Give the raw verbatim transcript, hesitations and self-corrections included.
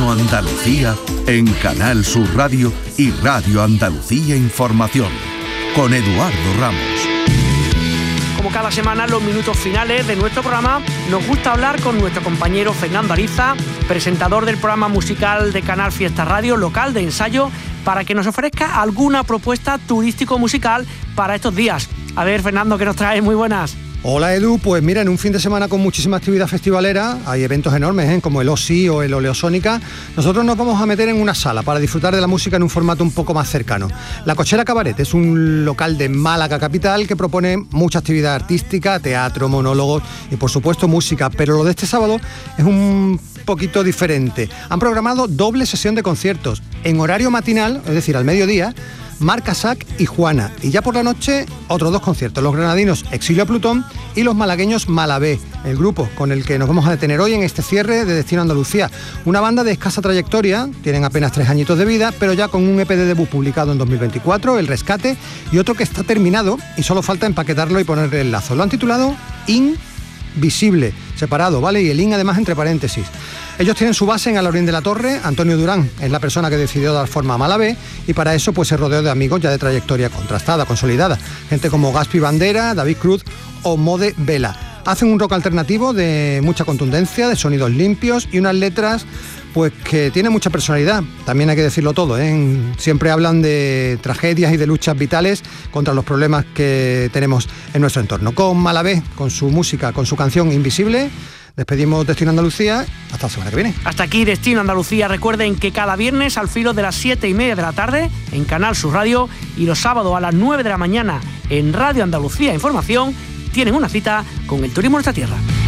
Turismo Andalucía en Canal Sur Radio y Radio Andalucía Información, con Eduardo Ramos. Como cada semana, en los minutos finales de nuestro programa, nos gusta hablar con nuestro compañero Fernando Ariza, presentador del programa musical de Canal Fiesta Radio, local de ensayo, para que nos ofrezca alguna propuesta turístico-musical para estos días. A ver, Fernando, ¿qué nos traes? Muy buenas. Hola Edu, pues mira, en un fin de semana con muchísima actividad festivalera, hay eventos enormes, ¿eh? como el O S I o el Oleosónica. Nosotros nos vamos a meter en una sala para disfrutar de la música en un formato un poco más cercano. La Cochera Cabaret es un local de Málaga capital que propone mucha actividad artística, teatro, monólogos y por supuesto música, pero lo de este sábado es un poquito diferente. Han programado doble sesión de conciertos en horario matinal, es decir, al mediodía, Marc Casac y Juana, y ya por la noche otros dos conciertos, los granadinos Exilio a Plutón y los malagueños Malabé, el grupo con el que nos vamos a detener hoy en este cierre de Destino Andalucía. Una banda de escasa trayectoria, tienen apenas tres añitos de vida, pero ya con un E P de debut publicado en dos mil veinticuatro, El Rescate, y otro que está terminado y solo falta empaquetarlo y ponerle el lazo. Lo han titulado Invisible, separado, ¿vale? Y el in además entre paréntesis. Ellos tienen su base en Alhaurín de la Torre. Antonio Durán es la persona que decidió dar forma a Malabé y para eso pues se rodeó de amigos ya de trayectoria contrastada, consolidada. Gente como Gaspi Bandera, David Cruz o Mode Vela. Hacen un rock alternativo de mucha contundencia, de sonidos limpios y unas letras pues que tienen mucha personalidad. También hay que decirlo todo, ¿eh? Siempre hablan de tragedias y de luchas vitales contra los problemas que tenemos en nuestro entorno. Con Malabé, con su música, con su canción Invisible, despedimos Destino Andalucía. Hasta la semana que viene. Hasta aquí Destino Andalucía. Recuerden que cada viernes al filo de las siete y media de la tarde en Canal Sur Radio y los sábados a las nueve de la mañana en Radio Andalucía Información tienen una cita con el turismo de nuestra tierra.